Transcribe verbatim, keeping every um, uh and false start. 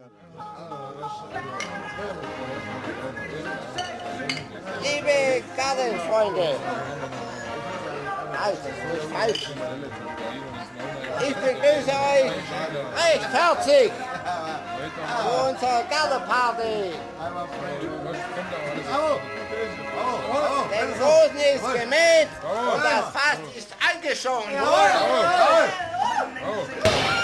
Liebe Gartenfreunde, also, das ist falsch. Ich begrüße euch recht herzlich zu unserer Gartenparty. Der Rosen ist gemäht und das Fass ist angeschoben.